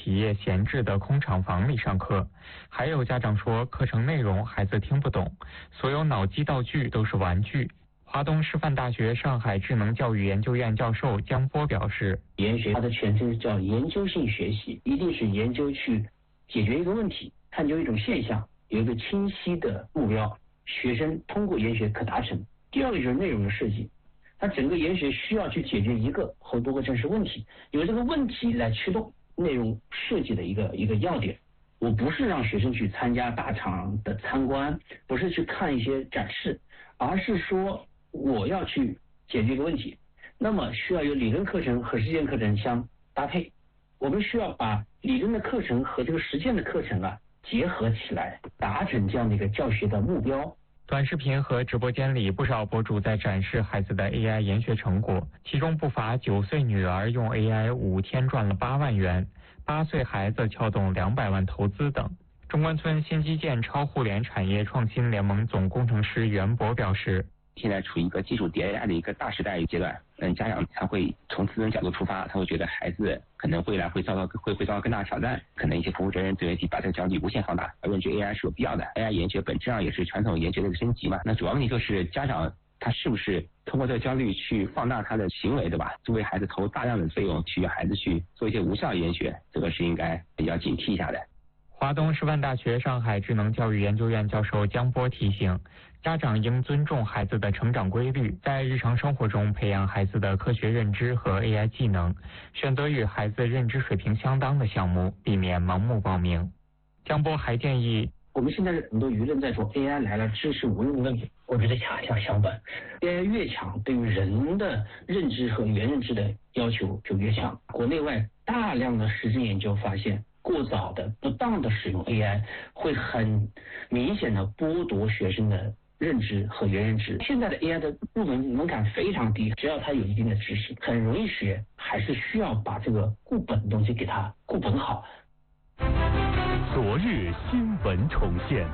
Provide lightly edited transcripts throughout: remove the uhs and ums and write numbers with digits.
企业闲置的空厂房里上课。还有家长说，课程内容孩子听不懂，所有脑机道具都是玩具。华东师范大学上海智能教育研究院教授姜波表示， 研学它的全称叫研究性学习，一定是研究去解决一个问题，探究一种现象，有一个清晰的目标，学生通过研学可达成。第二个就是内容的设计，它整个研学需要去解决一个或多个真实问题，由这个问题来驱动内容设计的一个要点。我不是让学生去参加大厂的参观，不是去看一些展示，而是说我要去解决一个问题，那么需要有理论课程和实践课程相搭配。我们需要把理论的课程和这个实践的课程结合起来，达成这样的一个教学的目标。 短视频和直播间里，不少博主在展示孩子的 AI 研学成果，其中不乏9岁女儿用 AI 5天赚了8万元，8岁孩子撬动200万投资等。中关村新基建超互联产业创新联盟总工程师袁博表示， 现在处于一个技术迭代的一个大时代阶段，家长他会从自身角度出发，他会觉得孩子可能未来会遭到更大的挑战，可能一些服务责任对把这个焦虑无限放大，而认知 AI 是有必要的。AI 研学本质上也是传统研学的一个升级嘛，那主要问题就是家长他是不是通过这个焦虑去放大他的行为，对吧？作为孩子投大量的费用去让孩子去做一些无效研学，这个是应该比较警惕一下的。 华东师范大学上海智能教育研究院教授姜波提醒，家长应尊重孩子的成长规律，在日常生活中培养孩子的科学认知和 AI 技能，选择与孩子认知水平相当的项目，避免盲目报名。姜波还建议， 我们现在很多舆论在说 AI 来了，知识无用论，我觉得恰恰相反， AI 越强，对于人的认知和原认知的要求就越强。国内外大量的实证研究发现，过早的不当的使用 AI 会很明显的剥夺学生的认知和原认知。现在的 AI 的入门门槛非常低，只要他有一定的知识，很容易学，还是需要把这个固本的东西给他固本好。 昨日新闻重现，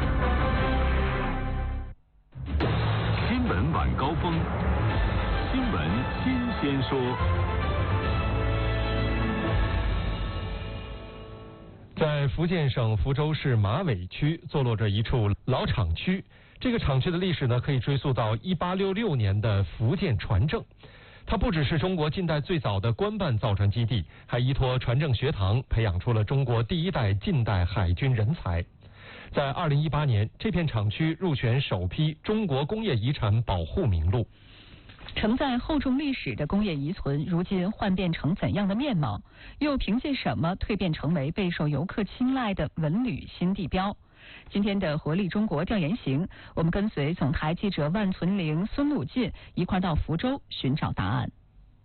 新闻晚高峰，新闻新鲜说。在福建省福州市马尾区坐落着一处老厂区，这个厂区的历史呢，可以追溯到1866年的福建船政。它不只是中国近代最早的官办造船基地，还依托船政学堂培养出了中国第一代近代海军人才。在2018年，这片厂区入选首批中国工业遗产保护名录。 承载厚重历史的工业遗存，如今幻变成怎样的面貌？又凭借什么蜕变成为备受游客青睐的文旅新地标？今天的活力中国调研行，我们跟随总台记者万存玲、孙鲁进一块到福州寻找答案。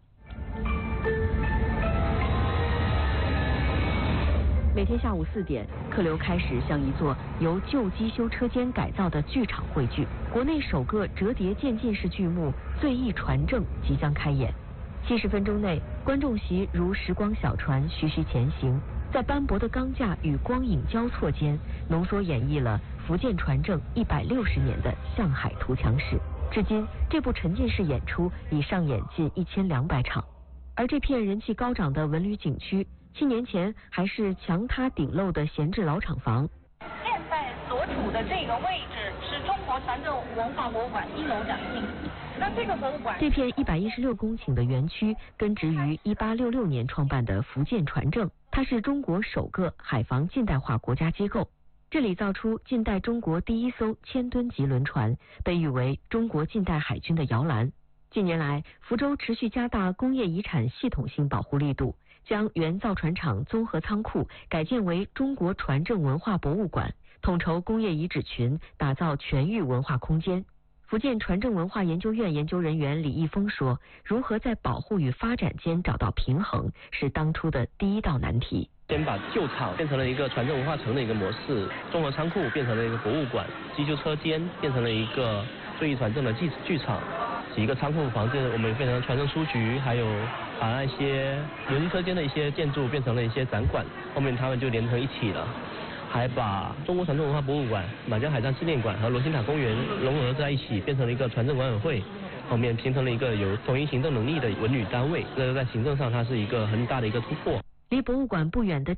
每天下午4点，客流开始向一座由旧机修车间改造的剧场汇聚。国内首个折叠渐进式剧目《醉意传政》即将开演。70分钟内，观众席如时光小船徐徐前行，在斑驳的钢架与光影交错间，浓缩演绎了福建船政160年的向海图强史。至今，这部沉浸式演出已上演近1200场。而这片人气高涨的文旅景区，7年前还是墙塌顶漏的闲置老厂房。 现在所处的这个位置是中国船政文化博物馆1楼展厅。那这个博物馆， 这片116公顷的园区根植于1866年创办的福建船政，它是中国首个海防近代化国家机构。这里造出近代中国第一艘1000吨级轮船，被誉为中国近代海军的摇篮。近年来，福州持续加大工业遗产系统性保护力度，将原造船厂综合仓库改建为中国船政文化博物馆，统筹工业遗址群，打造全域文化空间。福建船政文化研究院研究人员李毅峰说，如何在保护与发展间找到平衡，是当初的第一道难题。 先把旧厂变成了一个船政文化城的一个模式，综合仓库变成了一个博物馆，机修车间变成了一个醉意船政的剧场，几个仓库房间我们变成了船政书局，还有把那些轮车间的一些建筑变成了一些展馆，后面他们就连成一起了。还把中国船政文化博物馆、满江海战纪念馆和罗兴塔公园融合在一起，变成了一个船政管委会，后面形成了一个有统一行政能力的文旅单位。这在行政上它是一个很大的一个突破。 离博物馆不远的